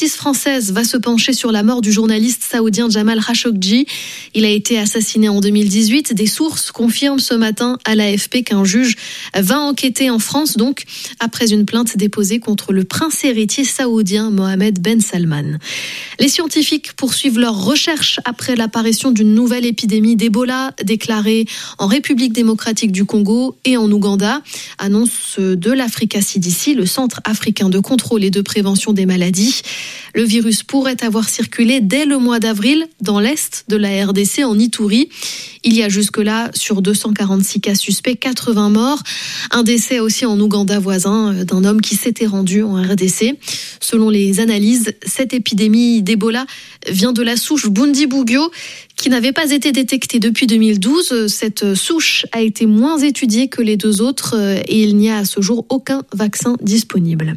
justice française va se pencher sur la mort du journaliste saoudien Jamal Khashoggi. Il a été assassiné en 2018. Des sources confirment ce matin à l'AFP qu'un juge va enquêter en France, donc après une plainte déposée contre le prince héritier saoudien Mohammed Ben Salman. Les scientifiques poursuivent leurs recherches après l'apparition d'une nouvelle épidémie d'Ebola déclarée en République démocratique du Congo et en Ouganda. Annonce de l'Africa CDC, le Centre africain de contrôle et de prévention des maladies. Le virus pourrait avoir circulé dès le mois d'avril dans l'est de la RDC, en Ituri. Il y a jusque-là, sur 246 cas suspects, 80 morts. Un décès aussi en Ouganda voisin d'un homme qui s'était rendu en RDC. Selon les analyses, cette épidémie d'Ebola vient de la souche Bundibugyo, qui n'avait pas été détectée depuis 2012. Cette souche a été moins étudiée que les deux autres et il n'y a à ce jour aucun vaccin disponible.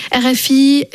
RFI,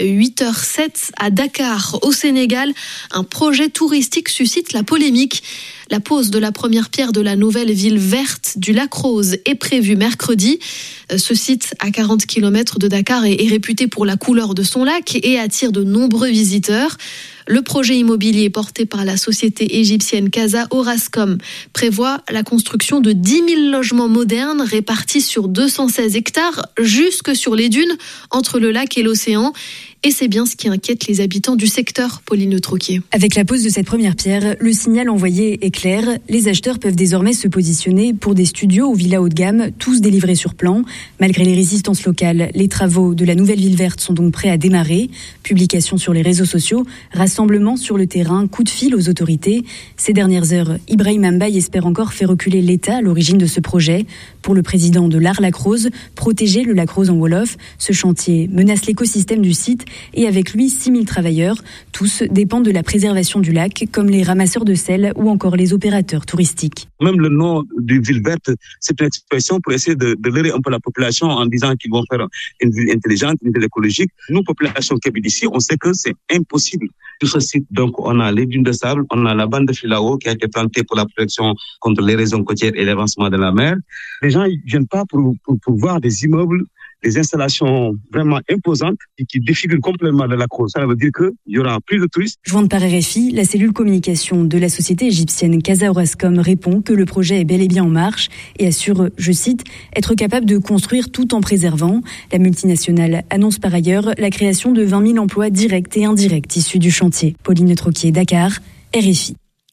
8h07 à Dakar, au Sénégal. Un projet touristique suscite la polémique. La pose de la première pierre de la nouvelle ville verte du Lac Rose est prévue mercredi. Ce site, à 40 km de Dakar, est réputé pour la couleur de son lac et attire de nombreux visiteurs. Le projet immobilier porté par la société égyptienne Casa Orascom prévoit la construction de 10 000 logements modernes répartis sur 216 hectares jusque sur les dunes entre le lac et l'océan. Et c'est bien ce qui inquiète les habitants du secteur, Pauline Troquier. Avec la pose de cette première pierre, le signal envoyé est clair. Les acheteurs peuvent désormais se positionner pour des studios ou villas haut de gamme, tous délivrés sur plan. Malgré les résistances locales, les travaux de la nouvelle ville verte sont donc prêts à démarrer. Publication sur les réseaux sociaux, rassemblement sur le terrain, coup de fil aux autorités. Ces dernières heures, Ibrahim Mbaye espère encore faire reculer l'État à l'origine de ce projet. Pour le président de l'Art Lac Rose, protéger le Lac Rose en Wolof, ce chantier menace l'écosystème du site et avec lui 6 000 travailleurs. Tous dépendent de la préservation du lac, comme les ramasseurs de sel ou encore les opérateurs touristiques. Même le nom de ville verte, c'est une expression pour essayer de leurrer un peu la population en disant qu'ils vont faire une ville intelligente, une ville écologique. Nous, population qui habite ici, on sait que c'est impossible. Sur ce site, donc, on a les dunes de sable, on a la bande de filao qui a été plantée pour la protection contre l'érosion côtière et l'avancement de la mer. Les gens, ils viennent pas pour voir des immeubles, des installations vraiment imposantes et qui défigurent complètement le Lac Rose. Ça veut dire qu'il y aura plus de touristes. Jointe par RFI, la cellule communication de la société égyptienne Casa Orascom répond que le projet est bel et bien en marche et assure, je cite, être capable de construire tout en préservant. La multinationale annonce par ailleurs la création de 20 000 emplois directs et indirects issus du chantier. Pauline Troquier, Dakar, RFI.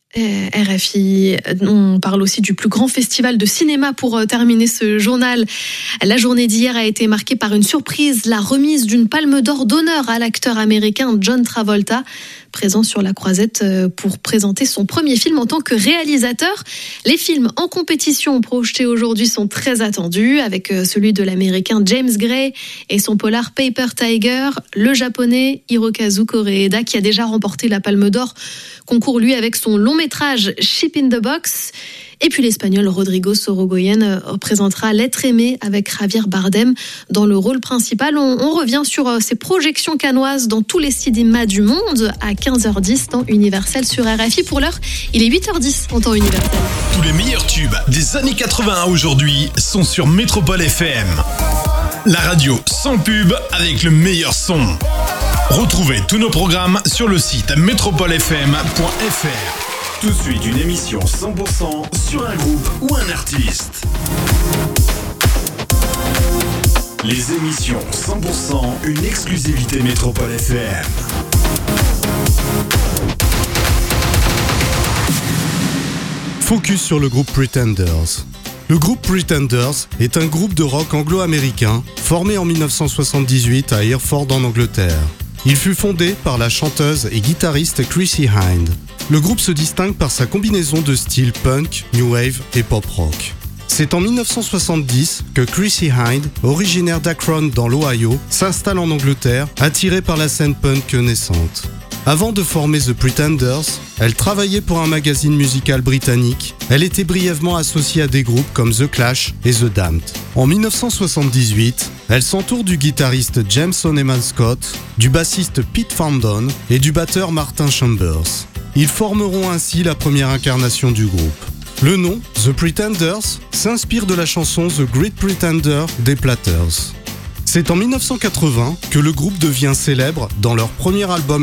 RFI, on parle aussi du plus grand festival de cinéma pour terminer ce journal. La journée d'hier a été marquée par une surprise, la remise d'une palme d'or d'honneur à l'acteur américain John Travolta, présent sur la croisette pour présenter son premier film en tant que réalisateur. Les films en compétition projetés aujourd'hui sont très attendus, avec celui de l'américain James Gray et son polar Paper Tiger, le japonais Hirokazu Koreeda qui a déjà remporté la palme d'or, concourt lui avec son long métrage Ship in the Box. Et puis l'espagnol Rodrigo Sorogoyen présentera L'être aimé avec Javier Bardem dans le rôle principal. On revient sur ses projections cannoises dans tous les cinémas du monde à 15h10 temps universel sur RFI. Pour l'heure, il est 8h10 en temps universel. Tous les meilleurs tubes des années 80 aujourd'hui sont sur Métropole FM. La radio sans pub avec le meilleur son. Retrouvez tous nos programmes sur le site metropolefm.fr. Tout de suite, une émission 100% sur un groupe ou un artiste. Les émissions 100%, une exclusivité Métropole FM. Focus sur le groupe Pretenders. Le groupe Pretenders est un groupe de rock anglo-américain formé en 1978 à Hereford en Angleterre. Il fut fondé par la chanteuse et guitariste Chrissie Hynde. Le groupe se distingue par sa combinaison de styles punk, new wave et pop rock. C'est en 1970 que Chrissie Hynde, originaire d'Akron dans l'Ohio, s'installe en Angleterre, attirée par la scène punk naissante. Avant de former The Pretenders, elle travaillait pour un magazine musical britannique. Elle était brièvement associée à des groupes comme The Clash et The Damned. En 1978, elle s'entoure du guitariste James Honeyman Scott, du bassiste Pete Fountain et du batteur Martin Chambers. Ils formeront ainsi la première incarnation du groupe. Le nom, The Pretenders, s'inspire de la chanson The Great Pretender des Platters. C'est en 1980 que le groupe devient célèbre dans leur premier album